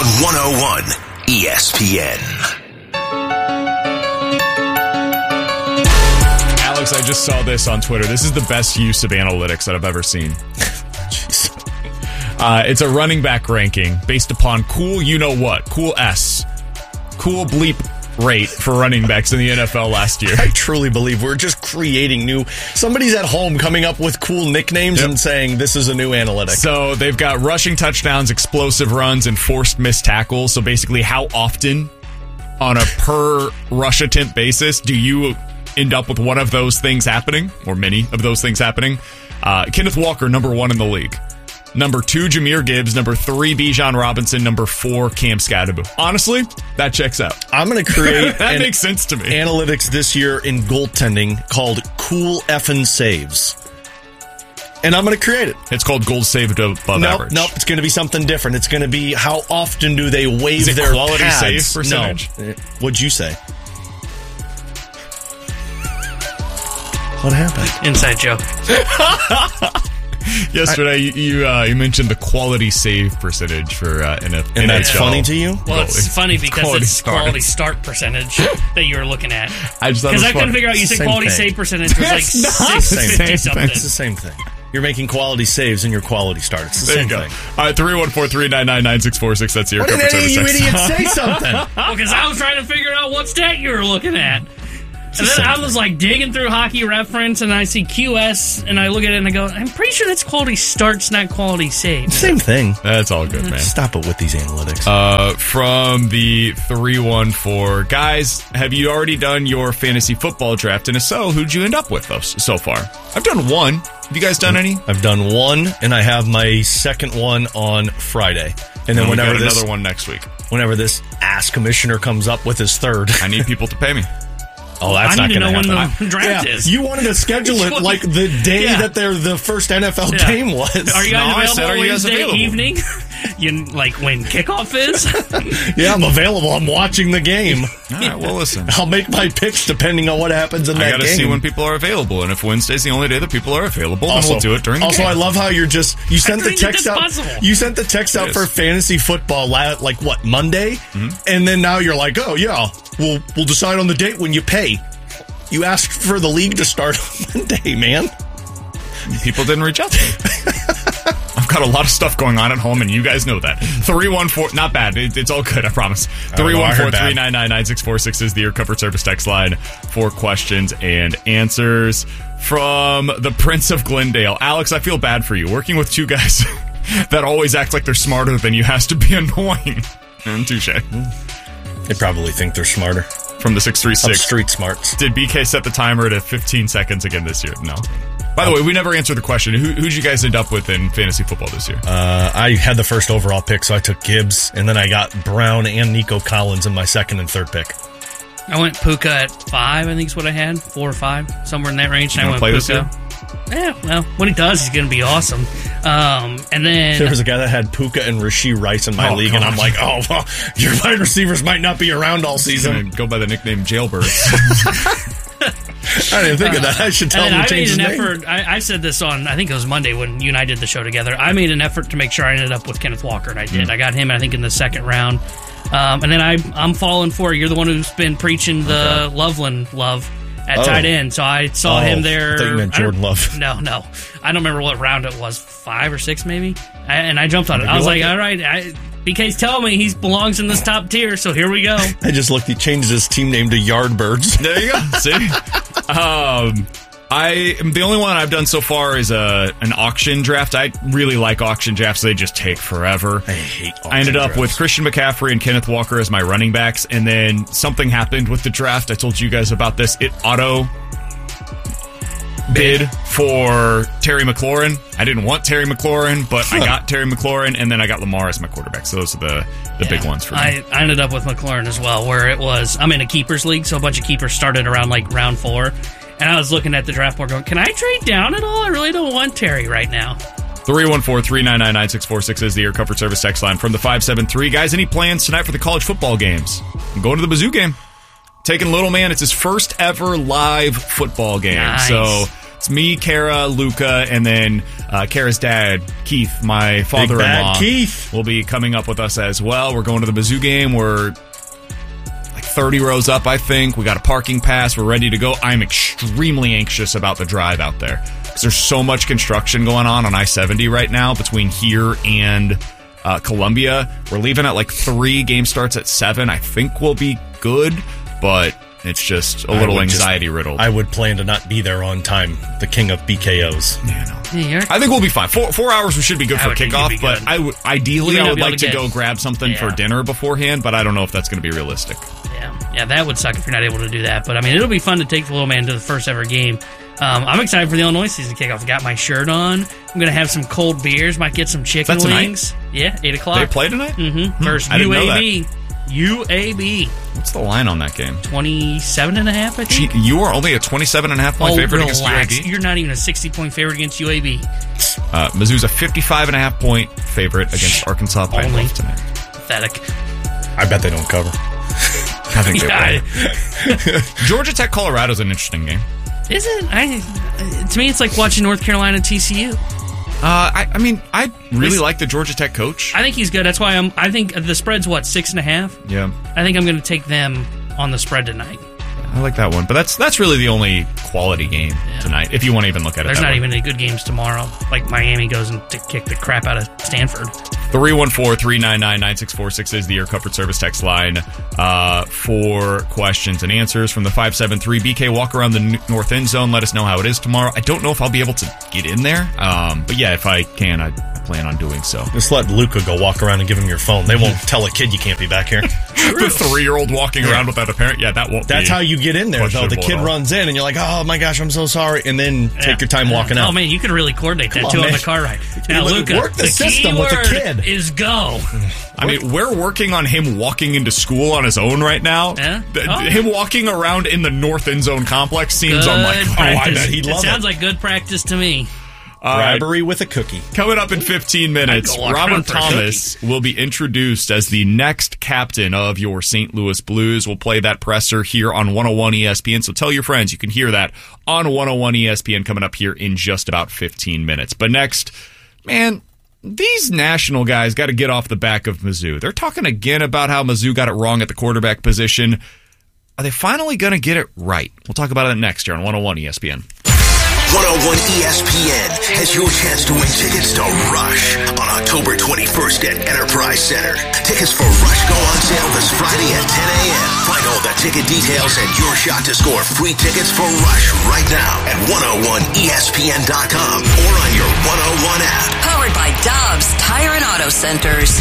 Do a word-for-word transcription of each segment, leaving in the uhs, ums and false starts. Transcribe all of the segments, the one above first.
on one oh one E S P N. Alex, I just saw this on Twitter. This is the best use of analytics that I've ever seen. Jeez. Uh, it's a running back ranking based upon cool you-know-what, cool S, cool bleep rate for running backs in the N F L last year. I truly believe we're just creating new... Somebody's at home coming up with cool nicknames yep. and saying this is a new analytic. So they've got rushing touchdowns, explosive runs, and forced missed tackles. So basically, how often on a per rush attempt basis do you end up with one of those things happening, or many of those things happening? Uh, Kenneth Walker, number one in the league. Number two, Jahmyr Gibbs. Number three, Bijan Robinson. Number four, Cam Skattebo. Honestly, that checks out. I'm going to create that makes sense to me. Analytics this year in goaltending called Cool Effin' Saves. And I'm going to create it. It's called Gold Saved Above nope, Average. Nope, it's going to be something different. It's going to be how often do they wave Is it their quality pads? save percentage? No. What'd you say? What happened? Inside joke. Yesterday, you you, uh, you mentioned the quality save percentage for uh, N F L. And that's funny to you? Well, it's funny because quality it's start. quality start percentage that you were looking at. I just thought it was Because I couldn't funny. figure out, you said Same quality thing. save percentage was like That's not six the same fifty thing. something. It's the same thing. You're making quality saves in your quality start. It's the There same you go. thing. All right, three one four, three nine nine, nine six four six. That's your What did coverage any of service you text. idiots say something? Well, because I was trying to figure out what stat you were looking at. And then I was like digging through Hockey Reference, and I see Q S, and I look at it and I go, I'm pretty sure that's quality starts, not quality saves. Same thing. That's all good, man. Stop it with these analytics. Uh, from the three one four, guys, have you already done your fantasy football draft? And if so, who'd you end up with those so far? I've done one. Have you guys done any? I've done one, and I have my second one on Friday. And then And we whenever got this, another one next week. whenever this ass commissioner comes up with his third. I need people to pay me. Oh, that's I not need to going know to when happen. the draft yeah, is. You wanted to schedule it like the day Yeah. that their the first N F L Yeah. game was. Are you No, I guys said, available are you guys Wednesday available? evening? You like when kickoff is? Yeah, I'm available. I'm watching the game. All right, well, listen. I'll make my picks depending on what happens in I that got to game. see when people are available. And if Wednesday's the only day that people are available, then we'll do it during the also, game. I love how you're just you sent the don't think text that's out. possible. You sent the text out It for is. fantasy football la- like what Monday, Mm-hmm. and then now you're like, oh yeah, we'll we'll decide on the date when you pay. You asked for the league to start on Monday, man. People didn't reach out to me. I've got a lot of stuff going on at home, and you guys know that. three one four, not bad. It, it's all good, I promise. three one four, three nine nine, nine six four six is the Air Comfort Service text line for questions and answers. From the Prince of Glendale. Alex, I feel bad for you. Working with two guys that always act like they're smarter than you has to be annoying. And touche. They probably think they're smarter. From the six three I'm six. street smarts. Did B K set the timer to fifteen seconds again this year? No. By the way, we never answered the question. Who, who'd you guys end up with in fantasy football this year? Uh, I had the first overall pick, so I took Gibbs, and then I got Brown and Nico Collins in my second and third pick. I went Puka at five, I think is what I had. Four or five, somewhere in that range. And I gonna went play this Puka. Yeah, well, when he does, he's going to be awesome. Um, and then There was a guy that had Puka and Rasheed Rice in my Oh, league, and I'm gosh. like, oh, well, your wide receivers might not be around all He's season. going to go by the nickname Jailbirds. I didn't think of that. I should tell and him then to I made change an his name. effort. I, I said this on, I think it was Monday when you and I did the show together. I made an effort to make sure I ended up with Kenneth Walker, and I did. Mm. I got him, I think, in the second round. Um, and then I, I'm falling for it. You're the one who's been preaching the Loveland love at Oh. tight end. So I saw Oh, him there. I thought you meant I don't- Jordan Love. No, no. I don't remember what round it was. Five or six, maybe? I, and I jumped on it. I was You like, like it? all right. I, B K's telling me he belongs in this top tier, so here we go. I just looked. He changed his team name to Yardbirds. There you go. See? Um, I the only one I've done so far is a an auction draft. I really like auction drafts. They just take forever. I hate I ended up auction with drafts. Christian McCaffrey and Kenneth Walker as my running backs, and then something happened with the draft. I told you guys about this. It auto bid for Terry McLaurin. I didn't want Terry McLaurin, but I got Terry McLaurin, and then I got Lamar as my quarterback. So those are the, the big ones for me. I, I ended up with McLaurin as well, where it was, I'm in a keepers league, so a bunch of keepers started around like round four. And I was looking at the draft board going, can I trade down at all? I really don't want Terry right now. three one four, three nine nine, nine six four six is the Air Comfort Service text line from the five seven three. Guys, any plans tonight for the college football games? I'm going to the Mizzou game. Taking little man. It's his first ever live football game. Nice. So It's me, Kara, Luca, and then uh, Kara's dad, Keith, my father-in-law, Keith. will be coming up with us as well. We're going to the Mizzou game. We're like thirty rows up, I think. We got a parking pass. We're ready to go. I'm extremely anxious about the drive out there because there's so much construction going on on I seventy right now between here and uh, Columbia. We're leaving at like three. Game starts at seven. I think we'll be good, but it's just a little anxiety just, riddled. I would plan to not be there on time. The king of B K Os. Yeah, no. yeah, I think we'll be fine. Four four hours we should be good I for kickoff. Good. But I w- ideally I would like to, to go grab something yeah. for dinner beforehand. But I don't know if that's going to be realistic. Yeah, yeah, that would suck if you're not able to do that. But I mean, it'll be fun to take the little man to the first ever game. Um, I'm excited for the Illinois season kickoff. I got my shirt on. I'm going to have some cold beers. Might get some chicken that's wings. Tonight? Yeah, eight o'clock. They play tonight? Mm-hmm. First hmm. U A B. U A B. What's the line on that game? twenty-seven and a half, I think. Gee, you are only a twenty-seven and a half point oh, favorite relax. against U A B? You're not even a sixty point favorite against U A B. Uh, Mizzou's a fifty-five and a half point favorite against Arkansas Pine Bluff tonight. Pathetic. I bet they don't cover. I think they will. Georgia Tech Colorado's an interesting game. Is it? I, to me, it's like watching North Carolina T C U. Uh, I, I mean, I really He's, like the Georgia Tech coach. I think he's good. That's why I'm. I think the spread's what, six and a half. Yeah. I think I'm going to take them on the spread tonight. I like that one, but that's that's really the only quality game yeah. tonight. If you want to even look at There's it, there's not way. even any good games tomorrow. Like Miami goes and to kick the crap out of Stanford. three one four, three nine nine, nine six four six is the Air Comfort Service text line uh, for questions and answers from the five seven three. B K, walk around the north end zone. Let us know how it is tomorrow. I don't know if I'll be able to get in there, um, but yeah, if I can, I plan on doing so. Just let Luca go walk around and give him your phone. They won't tell a kid you can't be back here. The three-year-old walking yeah. around without a parent, yeah, that won't That's be how you get in there, though. The kid runs in, and you're like, oh, my gosh, I'm so sorry, and then yeah. take your time walking oh, out. Oh, man, you could really coordinate Come that, on, too, man. on the car ride. Now, Luca, work the, the system key with word the kid. is go. I mean, we're working on him walking into school on his own right now. Yeah? Oh. Him walking around in the north end zone complex seems good unlikely. Practice. Oh, I bet he'd love it. it. Sounds like good practice to me. Uh, Bribery with a cookie. Coming up in fifteen minutes, Robert Thomas will be introduced as the next captain of your Saint Louis Blues. We'll play that presser here on one oh one E S P N, so tell your friends you can hear that on one oh one E S P N coming up here in just about fifteen minutes. But next, man, these national guys got to get off the back of Mizzou. They're talking again about how Mizzou got it wrong at the quarterback position. Are they finally going to get it right? We'll talk about it next here on one oh one E S P N. one oh one E S P N has your chance to win tickets to Rush on October twenty-first at Enterprise Center. Tickets for Rush go on sale this Friday at ten a.m. Find all the ticket details and your shot to score free tickets for Rush right now at one oh one E S P N dot com or on your one oh one app. Powered by Dobbs Tire and Auto Centers.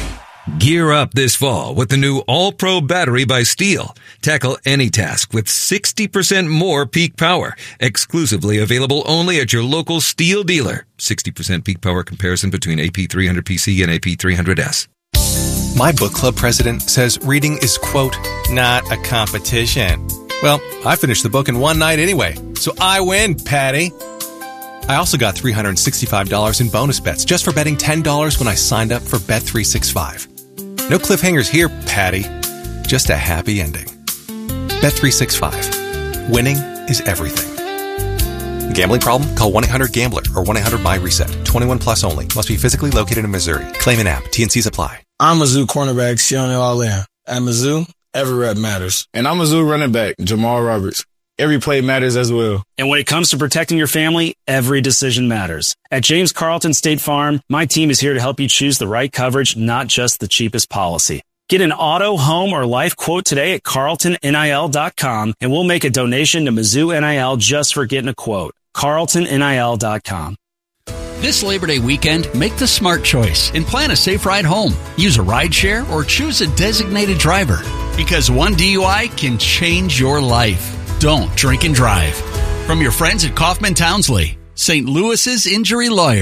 Gear up this fall with the new All-Pro battery by Steel. Tackle any task with sixty percent more peak power. Exclusively available only at your local Steel dealer. sixty percent peak power comparison between A P three hundred P C and A P three hundred S. My book club president says reading is, quote, not a competition. Well, I finished the book in one night anyway, so I win, Patty. I also got three hundred sixty-five dollars in bonus bets just for betting ten dollars when I signed up for Bet three sixty-five. No cliffhangers here, Patty. Just a happy ending. Bet three sixty-five. Winning is everything. Gambling problem? Call one eight hundred gambler or one eight hundred my reset. twenty-one plus only. Must be physically located in Missouri. Claim an app. T N Cs apply. I'm Mizzou cornerback Sione Alain. At Mizzou, every rep matters. And I'm Mizzou running back Jamal Roberts. Every play matters as well. And when it comes to protecting your family, every decision matters. At James Carlton State Farm, my team is here to help you choose the right coverage, not just the cheapest policy. Get an auto, home, or life quote today at carlton nil dot com, and we'll make a donation to Mizzou N I L just for getting a quote. carlton nil dot com. This Labor Day weekend, make the smart choice and plan a safe ride home. Use a rideshare or choose a designated driver, because one D U I can change your life. Don't drink and drive. From your friends at Kaufman Townsley, Saint Louis's Injury Lawyers.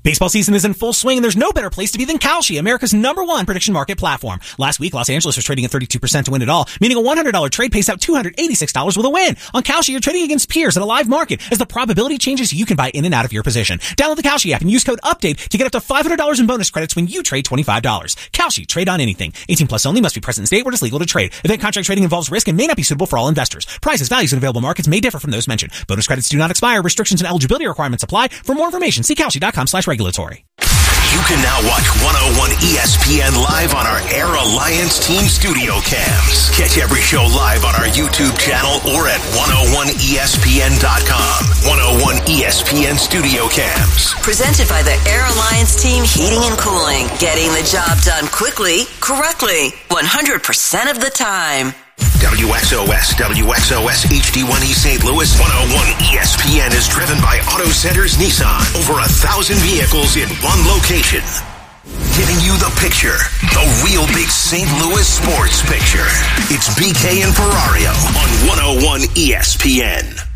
Baseball season is in full swing, and there's no better place to be than Kalshi, America's number one prediction market platform. Last week, Los Angeles was trading at thirty-two percent to win it all, meaning a one hundred dollars trade pays out two hundred eighty-six dollars with a win. On Kalshi, you're trading against peers at a live market. As the probability changes, you can buy in and out of your position. Download the Kalshi app and use code UPDATE to get up to five hundred dollars in bonus credits when you trade twenty-five dollars. Kalshi, trade on anything. eighteen plus only, must be present in state where it is legal to trade. Event contract trading involves risk and may not be suitable for all investors. Prices, values, and available markets may differ from those mentioned. Bonus credits do not expire. Restrictions and eligibility requirements apply. For more information, see Kalshi.com slash regulatory. You can now watch one oh one E S P N live on our Air Alliance Team studio cams. Catch every show live on our YouTube channel or at one oh one E S P N dot com. one oh one E S P N studio cams. Presented by the Air Alliance Team Heating and Cooling. Getting the job done quickly, correctly, one hundred percent of the time. W X O S, W X O S H D one E Saint Louis, one oh one E S P N is driven by Auto Centers Nissan. Over a thousand vehicles in one location. Giving you the picture, the real big Saint Louis sports picture. It's B K and Ferrario on one oh one E S P N.